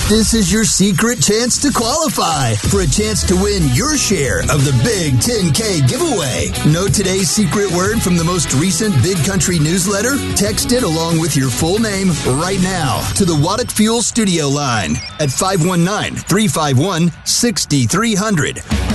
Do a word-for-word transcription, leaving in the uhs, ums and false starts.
This is your secret chance to qualify for a chance to win your share of the Big ten K giveaway. Know today's secret word from the most recent Big Country newsletter? Text it along with your full name right now to the Waddick Fuel studio line at five one nine, three five one, six three zero zero.